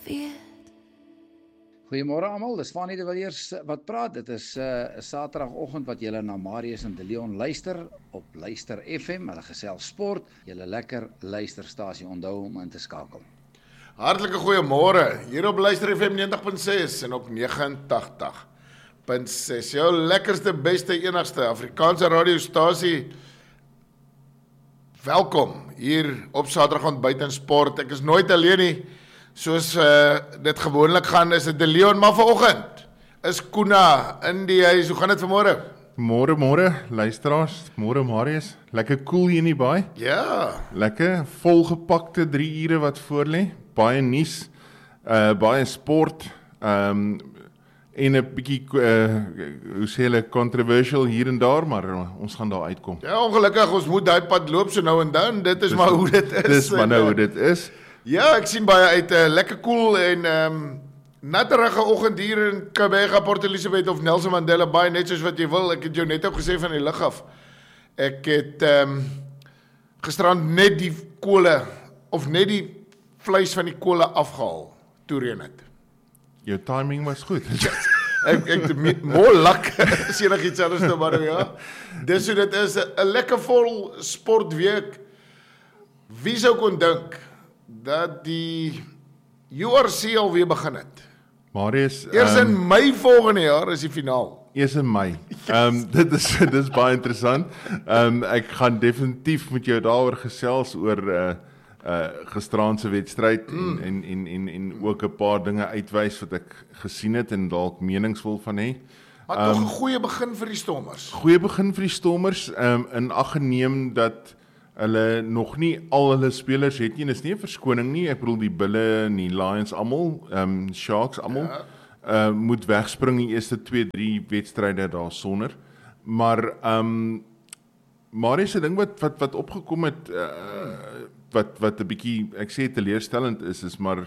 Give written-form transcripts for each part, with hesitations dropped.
geweet. Goeiemôre almal, dis Fanie de Villiers wat praat. Dit is Saterdagoggend wat julle na Marius en De Leon luister op Luister FM. Hulle gesels sport. Julle lekker luisterstasie, onthou om in te skakel. Hartlike goeiemôre. Hier op Luister FM 90.6 en op 89.6. Jou lekkerste, beste, enigste Afrikaanse radiostasie. Welkom hier op Saterdagoggend buite in sport. Ek is nooit alleen nie. Soos dit gewoonlik gaan, is dit De Leon, maar vanoggend is Koena in die huis. Hoe gaan dit vanmôre? Môre, luisteraars. Môre Marius. Lekker cool hier in die baai. Ja. Lekker volgepakte 3 ure wat voor lê. Baie nuus, baie sport, en 'n bietjie hoe sê hulle, controversial hier en daar, maar ons gaan daar uitkom. Ja, ongelukkig ons moet daai pad loop so nou en dan. Dit is maar hoe dit is. Dis maar nou hoe dit is. Ja, ek sien baie uit, lekker cool en natterige oggend hier in Kabega, Port Elizabeth of Nelson Mandela Bay, net soos wat jy wil. Ek het jou net ook gesê van die lug af. Ek het gisterand net die kole, of net die vleis van die kole afgehaal, toe reën het. Jou timing was goed. Ek more luck as enigiets anders nou, maar ja. Dis hoe dit is, 'n lekker vol sportweek. Wie sou kon dink dat die URC alweer begin het? Marius, Eers in Mei volgende jaar is die finaal. Eers in Mei. Dit is baie interessant. Ek gaan definitief met jou daaroor gesels oor gisteraand se wedstryd en ook 'n paar dinge uitwys wat ek gesien het en dalk menings wil van hê. Maar tog 'n goeie begin vir die Stormers. Goeie begin vir die Stormers, in ag geneem dat hulle nog nie al hulle spelers het nie. Dis nie 'n verskoning nie. Ek bedoel die Bulle en die Lions almal, Sharks almal, moet wegspring die eerste 2-3 wedstryde daar sonder. Maar Marius se ding wat opgekom het, wat 'n bietjie, ek sê teleurstellend is maar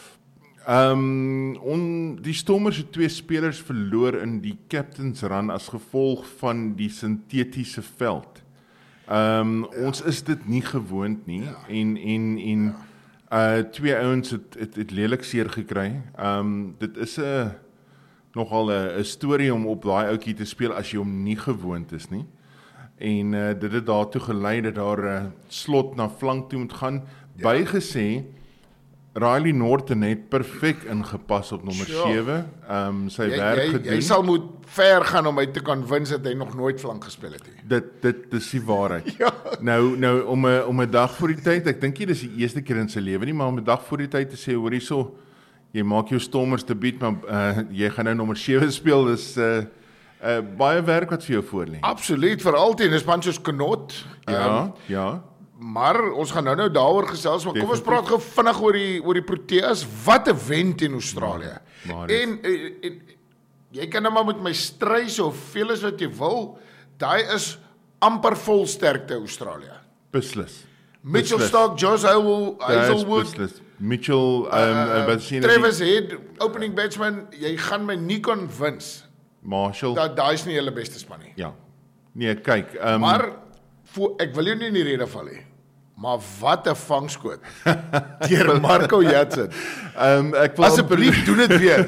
die Stormers het 2 spelers verloor in die captain's run as gevolg van die sintetiese veld. Ons is dit nie gewoond nie, en 2 ouens het lelik seer gekry. Dit is nogal 'n storie om op daai ouetjie te speel as jy hom nie gewoond is nie. En dit het daartoe gelei dat daar slot na flank toe moet gaan. Bygesê, Riley Norton het perfek ingepas op nommer 7. Sy werk gedoen. Jy sal moet ver gaan om uit te convince dat hy nog nooit flank gespeel het nie. Dit is die waarheid. Ja. Nou om 'n dag voor die tyd, ek dink nie dis die eerste keer in sy lewe nie, maar om 'n dag voor die tyd te sê, hoor hierso, jy maak jou Stormers debuut, maar jy gaan nou nommer 7 speel, dis baie werk wat vir jou voor lê. Absoluut, veral teen 'n span soos Knot. Ja. Maar ons gaan nou daaroor gesels, maar kom ons praat gou vinnig oor die Proteas. Wat 'n wen teen Australië. En jy kan nou maar met my stry soveel as wat jy wil. Daai is amper vol sterkte Australië. Beslis. Mitchell Starc, Josh Hazelwood, Mitchell, Travis Head, opening batsman. Jy gaan my nie convince Marshall. dat daai is nie hulle beste span nie. Ja. Nee, kyk, Maar ek wil jou nie in die rede val nie. Maar wat 'n vangskoot deur Marco Jansen. Asseblief doen dit weer.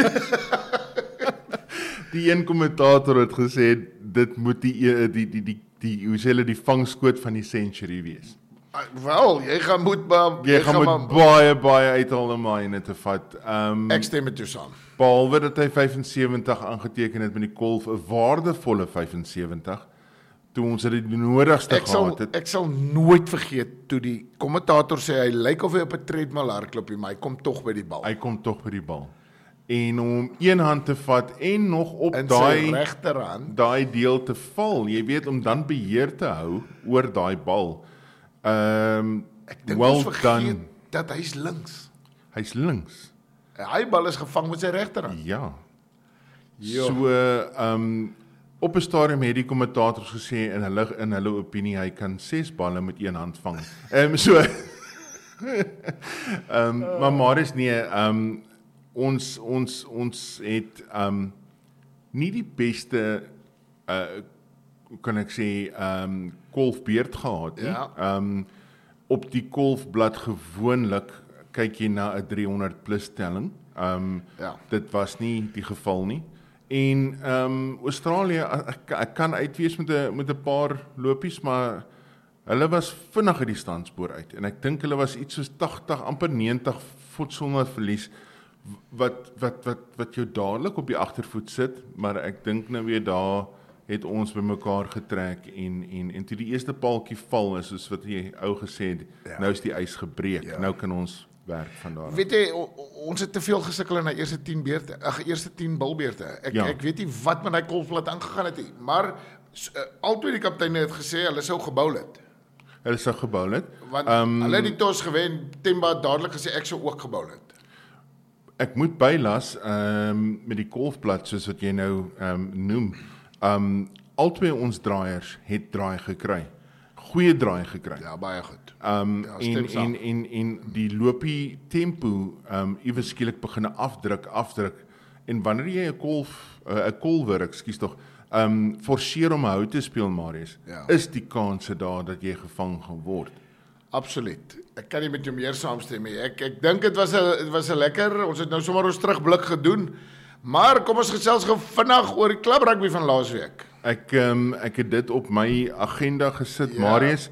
Die een kommentator het gesê dit moet die hoe sê hulle, die vangskoot van die century wees. Wel, jy gaan moet baie uithaal om daai ene te vat. Ek stem met jou saam. Behalwe dat hy 75 aangeteken het met die golf, 'n waardevolle 75. Toe ons dit die nodigste gehad het. Ek sal nooit vergeet toe die kommentator sê hy lyk of hy op 'n treadmill hardloop, maar hy kom tog by die bal. Hy kom tog by die bal. En om een hand te vat en nog op in sy regterhand daai deel te val, jy weet, om dan beheer te hou oor daai bal. Ek dink ons vergeet dat hy's links. Hy's links. Hy bal is gevang met sy regterhand. Ja. So op 'n stadium het die kommentators gesê in hulle opinie hy kan 6 balle met een hand vang. Maar Marius, nee, ons het nie die beste kan ek sê golfbeerd gehad nie. Ja. Op die golfblad gewoonlik kyk jy na 'n 300 plus telling. Dit was nie die geval nie. En Australië, ek kan uitwees met 'n paar lopies, maar hulle was vinnig uit die standspoor uit. En ek dink hulle was iets soos 80, amper 90 voet sonder verlies, wat jou dadelik op die agtervoet sit, maar ek dink nou weer daar het ons by mekaar getrek en toe die eerste paaltjie val is, soos wat jy ou gesê het, nou is die ys gebreek, nou kan ons werk van daar af. Weet jy, ons het te veel gesukkel in die eerste 10 bilbeerte. Ek weet nie wat met daai golfplat aangegaan het nie, maar albei die kapteine het gesê hulle sou gebou het. Hulle sou gebou het. Want hulle het die tos gewen, Temba het dadelik gesê ek sou ook gebou het. Ek moet bylas met die golfplat soos wat jy nou noem. Albei ons draaiers het draai gekry. Goeie draai gekry. Ja, baie goed. En die lopie tempo iewers skielik begin afdruk en wanneer jy 'n kolwer, ekskuus tog, forceer om hou te speel, Marius, is die kanse daar dat jy gevang gaan word. Absoluut. Ek kan nie met jou meer saamstem nie. Ek dink dit was 'n lekker, ons het nou sommer ons terugblik gedoen, maar kom ons gesels gou vinnig oor die klub rugby van laasweek. Ek het dit op my agenda gesit, Marius.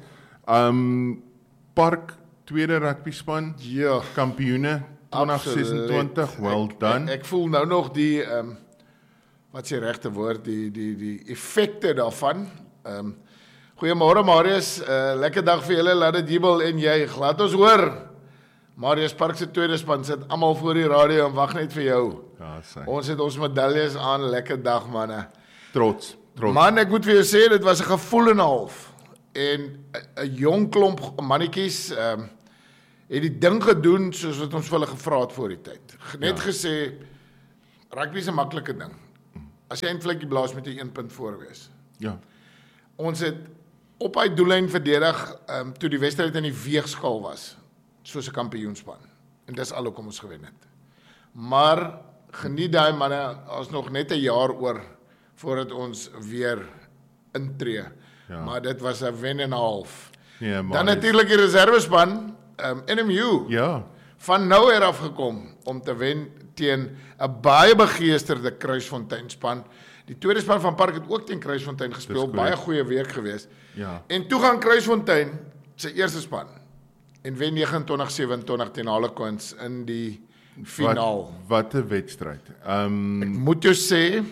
Park, tweede rugby span, kampioene 2026, well done. Ek voel nou nog die, wat is die regte woord, die effekte daarvan. Goeiemôre Marius, lekker dag vir julle, laat dit jubel en jy, laat ons hoor. Marius Park se tweede span sit almal voor die radio en wag net vir jou. Ja, sy. Ons het ons medaljes aan, lekker dag manne. Trots. Man, ek moet vir jou sê, dit was 'n gevoel en 'n half. En 'n jong klomp mannetjies het die ding gedoen soos wat ons vir hulle gevra het voor die tyd. Net gesê, rugby is 'n maklike ding. As jy 'n vlekkie blaas met jy 1 punt voor wees. Ja. Ons het op hy doellyn verdedig toe die wedstryd in die weegskaal was, soos 'n kampioenspan. En dis al hoekom ons gewen het. Maar geniet daai manne, ons nog net 'n jaar oor voordat ons weer intree. Ja. Maar dit was 'n wen en 'n half. Ja, dan natuurlik die reservespan, NMU. Ja. Van nou af gekom om te wen teen 'n baie begeesterde Kruisfontein span. Die tweede span van Park het ook teen Kruisfontein gespeel, baie goeie week geweest. Ja. En toe gaan Kruisfontein se eerste span en wen 29-27 teen Harlequins in die finaal. Wat 'n wedstryd. Ek moet jou sê,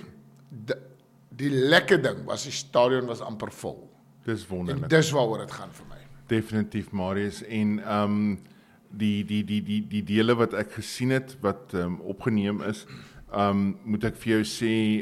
die lekker ding was die stadion was amper vol. Dis wonderlik. En dis waaroor dit gaan vir my. Definitief, Marius, en die dele wat ek gesien het wat opgeneem is, moet ek vir jou sê,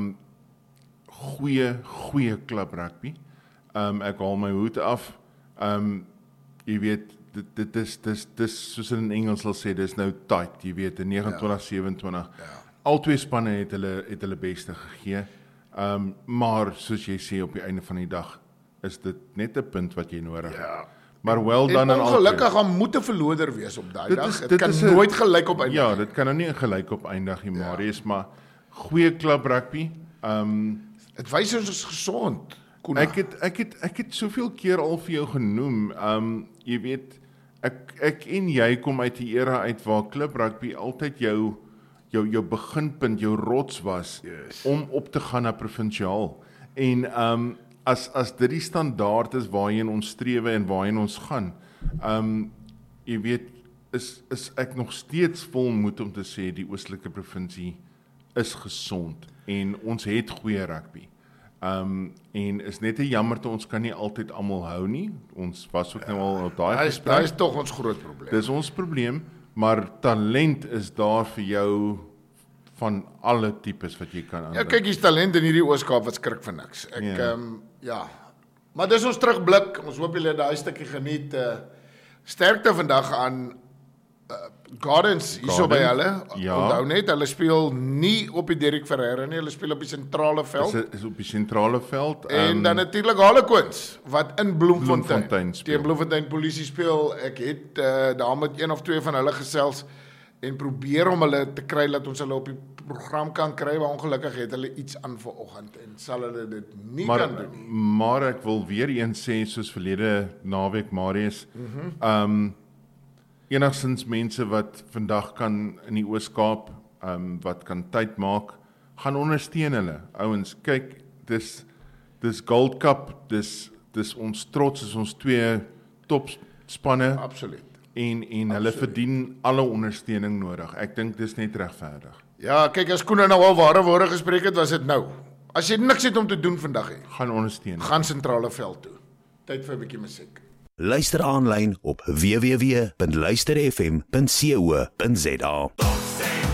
goeie klub rugby. Ek haal my hoed af. Jy weet, dit is soos in Engels sal sê, dis nou tight, jy weet, in 29-27. Al twee spanne het hulle beste gegee. Maar soos jy sê, op die einde van die dag is dit net 'n punt wat jy nodig het. Maar well done aan albei. Ongelukkig gaan moet 'n verloder wees op daai dag. Dit kan nooit gelyk op eindig. Ja, dit kan nou nie gelyk op eindig nie, Marius, maar goeie klub rugby. Dit wys ons is gesond. Koena. Ek het soveel keer al vir jou genoem. Jy weet, ek en jy kom uit die era uit waar klub rugby altyd jou beginpunt, jou rots was om op te gaan na provinsiaal. En as dit die standaard is waarheen ons strewe en waarheen ons gaan, jy weet, is ek nog steeds vol moed om te sê die oostelike provinsie is gesond en ons het goeie rugby. En is net 'n jammerte, ons kan nie altyd almal hou nie. Ons was ook nou al op daai gesprek. Daai is tog ons groot probleem. Dis ons probleem, maar talent is daar vir jou van alle tipes wat jy kan aanbring. Ja, kyk, hier's talent in hierdie Oos-Kaap wat skrik vir niks. Maar dis ons terugblik. Ons hoop julle het daai stukkie geniet. Sterkte vandag aan Gardens hierso by hulle. Onthou net, hulle speel nie op die Derek Ferreira nie, hulle speel op die sentrale veld. Is op die sentrale veld. En dan natuurlik Harlequins wat in Bloemfontein speel. Teen Bloemfontein Polisie speel. Ek het daar met 1 of 2 van hulle gesels en probeer om hulle te kry dat ons hulle op die program kan kry, maar ongelukkig het hulle iets aan vanoggend en sal hulle dit nie kan doen nie. Maar ek wil weer eens sê, soos verlede naweek, Marius, enigstens mense wat vandag kan in die Oos-Kaap, wat kan tyd maak, gaan ondersteun hulle. Ouens, kyk, dis Gold Cup, dis ons trots, is ons 2 topspanne. Absoluut. En hulle verdien alle ondersteuning nodig. Ek dink dis net regverdig. Ja, kyk, as Koen nou al ware woorde gespreek het, was dit nou. As jy niks het om te doen vandag hê, Gaan ondersteun. gaan sentrale veld toe. Tyd vir 'n bietjie musiek. Luister aanlyn op www.luisterfm.co.za.